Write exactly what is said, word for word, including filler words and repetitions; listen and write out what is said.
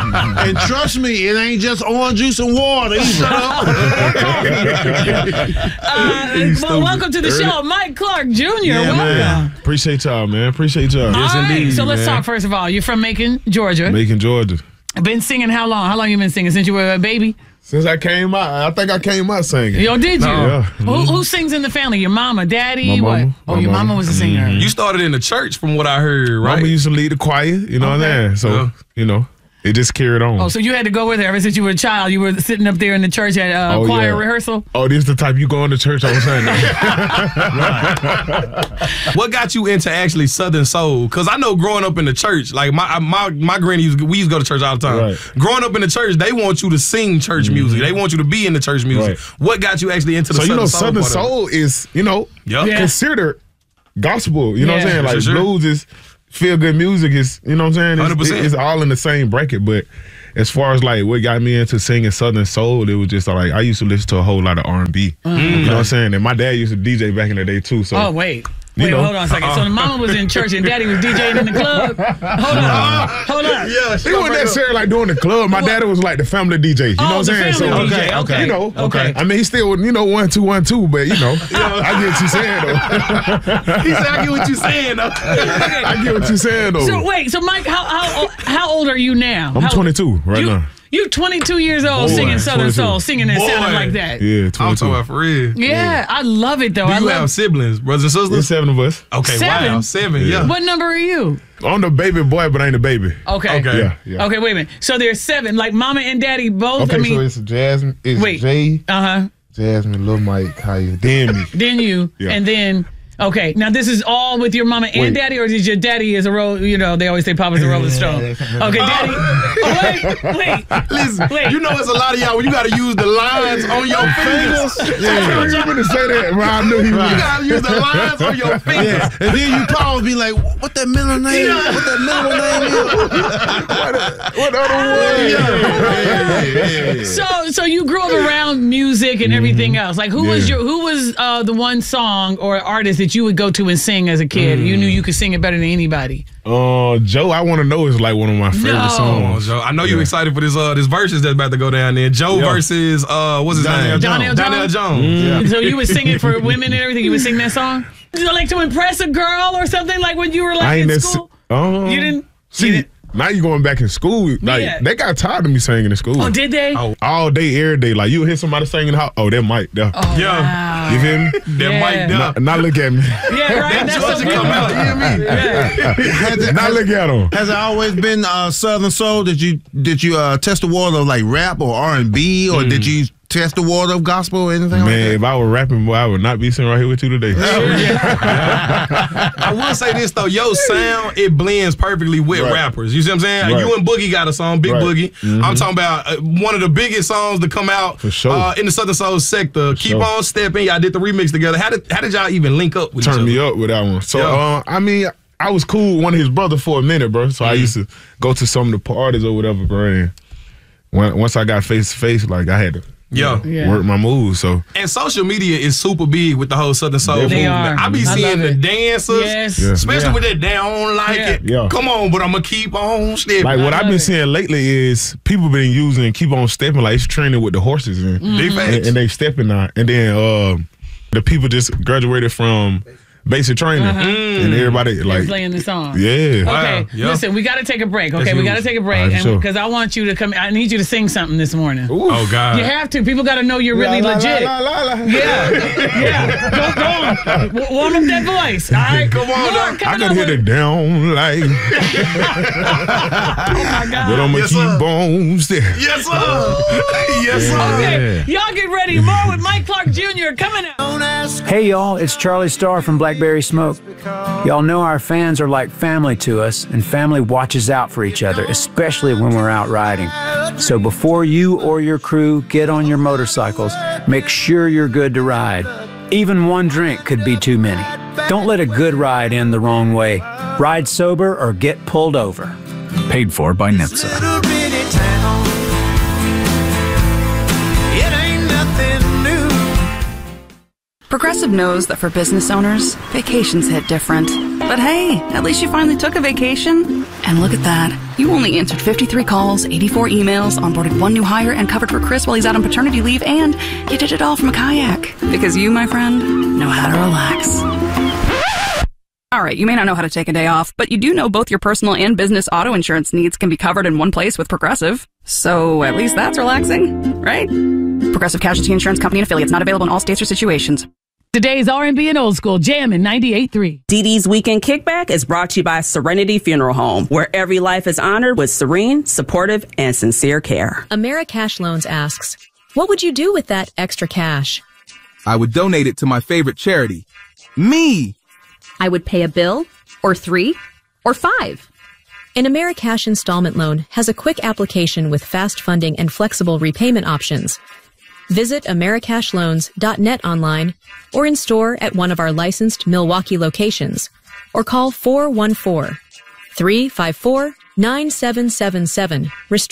And trust me, it ain't just orange juice and water. Shut up. uh, well, welcome to the show, Mike Clark Junior Yeah, welcome. Man. Appreciate y'all, man. Appreciate y'all. All Yes, right, indeed, so let's man. talk first of all. You're from Macon, Georgia. Macon, Georgia. Been singing how long? How long you been singing? Since you were a baby? Since I came out, I think I came out singing. Yo, did you? No. Yeah. Who, who sings in the family? Your mama, daddy, My what? mama. Oh, My your mama, mama. was a singer. You started in the church, from what I heard, right? Mama used to lead the choir, you know what I'm saying? So, Yeah. you know, it just carried on. Oh, so you had to go with her ever since you were a child. You were sitting up there in the church at uh, Oh, choir yeah. rehearsal. Oh, this the type you go into church on Sunday. What got you into actually Southern Soul? Because I know growing up in the church, like my my my granny, used, we used to go to church all the time. Right. Growing up in the church, they want you to sing church music. They want you to be in the church music. Right. What got you actually into the So, Southern you know, Soul? Southern part of it? Soul is, you know, Yep. Yeah. considered gospel. You know what I'm Yeah. saying? Like, For sure. blues is feel good music is, you know what I'm saying? It's, one hundred percent. it's all in the same bracket. But as far as like what got me into singing Southern Soul, it was just like I used to listen to a whole lot of R and B. You know what I'm saying? And my dad used to D J back in the day too. So Oh, wait. You Wait, know. hold on a second. So the mama was in church and daddy was DJing in the club? Hold on. Hold on. Yeah, he wasn't necessarily like doing the club. My daddy was like the family D J. You know Oh, what the I'm saying? family So D J. Okay. you know, Okay. I mean, he still, you know, one two one two, but you know, I get what you're saying though. He said, I get what you're saying, though. I get what you're saying though. So wait, so Mike, how how how old are you now? I'm How- twenty-two right you, now. You twenty-two years old Boy, singing Southern twenty-two. Soul, singing and Boy. sounding like that. Yeah, I'm twenty-two. talking about for real. Yeah, I love it though. Do I you love have siblings, brothers and There's sisters? seven of us. Okay, Seven? wow, seven, yeah. What number are you? I'm the baby boy, but I ain't the baby. Okay. Okay. Yeah, yeah. Okay, wait a minute. So there's seven, like mama and daddy both. Okay, I mean, so it's Jasmine, it's wait. Jay, uh huh. Jasmine, Lil Mike, Kaya, then me. Then you, Yeah. and then okay. Now this is all with your mama and Wait. daddy, or is your daddy is a roll? You know, they always say Papa's a Rolling Stone. Okay, daddy. Oh, wait, wait. Listen, Wait. you know it's a lot of y'all when you got to use the lines on your fingers. I knew you were going to say that, but I knew he You was. got to use the lines on your fingers. Yeah. And then you pause, be like, what that middle name? What that middle name is? What other word? So, so you grew up around music and everything else. Like, who was Yeah. your, who was uh, the one song or artist that you would go to and sing as a kid? You knew you could sing it better than anybody. Uh, Joe, I Want to Know is like one of my favorite No. Oh, songs. Joe, I know you Yeah. excited for this uh this verses that's about to go down there. Joe Yeah. versus uh what's his Donnell name? Donnell Donnell Jones? Jones. So you would sing it for women and everything. You would sing that song, you know, like to impress a girl or something. Like when you were like I in ain't school. necess- uh, You didn't. See, you didn't- now you going back in school. Like, Yeah. they got tired of me singing in school. Oh, did they? Oh. All day, every day. Like, you hear somebody singing, how? Oh, that mic there. Oh, Yeah. wow. You feel me? That Yeah. mic Now, down. now look at me. Yeah, right. That's Georgia so come good. out, you hear me? Has it, Now has, look at him. has it always been uh, Southern Soul? Did you did you uh, test the water of like rap or R and B, or did you test the water of gospel or anything Man, like if I were rapping, boy, I would not be sitting right here with you today. I will say this though, your sound it blends perfectly with Right. rappers. You see what I'm saying? Right. You and Boogie got a song, Big Right. Boogie. I'm talking about uh, one of the biggest songs to come out For sure. uh, in the Southern Soul sector. Keep sure. on stepping. Y'all did the remix together. How did how did y'all even link up with each Turn other? me up with that one. So, Yeah. uh, I mean, I was cool with one of his brothers for a minute, bro. So I used to go to some of the parties or whatever, bro. And when, once I got face to face, like I had to Yeah. Yeah. work my moves. So And social media is super big with the whole Southern Soul They movement. are. I be I seeing love the it. dancers, Yes. Yeah. especially Yeah. with that they don't like Yeah. it. Yeah. Come on, but I'm gonna keep on stepping. like what I I've love been it. seeing lately is people been using keep on stepping like it's training with the horses and, Mm-hmm. Big facts. and, and they stepping now. And then um, the people just graduated from basic training and everybody You're like playing the song. yeah. Wow. Okay, Yeah. listen, we got to take a break. Okay, That's we got to huge. take a break All right, and sure. because I want you to come. I need you to sing something this morning. Oh God. You have to. People got to know you're really La, la, legit. la, la, la. Yeah, yeah. Go, go on. W- warm up that voice. All right, Come on, Lord, dog. I coming could up hit with- it down like, Oh my God. but I'ma Yes, keep sir. on stepping. Yes, sir. Yes, sir. Okay, y'all get ready. More with Mike Clark Junior coming out. Hey y'all, it's Charlie Starr from Blackberry Smoke. Y'all know our fans are like family to us, and family watches out for each other, especially when we're out riding. So before you or your crew get on your motorcycles, make sure you're good to ride. Even one drink could be too many. Don't let a good ride end the wrong way. Ride sober or get pulled over. Paid for by NHTSA. Little bitty town. It ain't nothing new. Progressive knows that for business owners, vacations hit different. But hey, at least you finally took a vacation. And look at that. You only answered fifty-three calls, eighty-four emails, onboarded one new hire, and covered for Chris while he's out on paternity leave, and you did it all from a kayak. Because you, my friend, know how to relax. All right, you may not know how to take a day off, but you do know both your personal and business auto insurance needs can be covered in one place with Progressive. So at least that's relaxing, right? Progressive Casualty Insurance Company and affiliates, not available in all states or situations. Today's R and B and old school jamming ninety-eight point three. Dee Dee's Weekend Kickback is brought to you by Serenity Funeral Home, where every life is honored with serene, supportive, and sincere care. AmeriCash Loans asks, what would you do with that extra cash? I would donate it to my favorite charity. Me! I would pay a bill, or three, or five. An AmeriCash installment loan has a quick application with fast funding and flexible repayment options. Visit Americash Loans dot net online or in store at one of our licensed Milwaukee locations, or call four one four, three five four, nine seven seven seven.